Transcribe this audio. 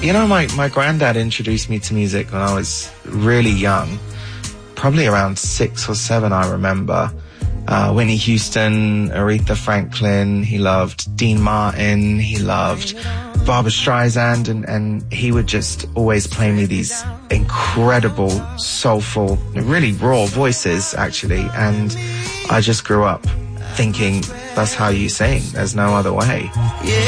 You know, my granddad introduced me to music when I was really young, probably around 6 or 7, I remember. Whitney Houston, Aretha Franklin, he loved Dean Martin, he loved Barbra Streisand, and he would just always play me these incredible, soulful, really raw voices, actually, and I just grew up thinking that's how you sing, there's no other way.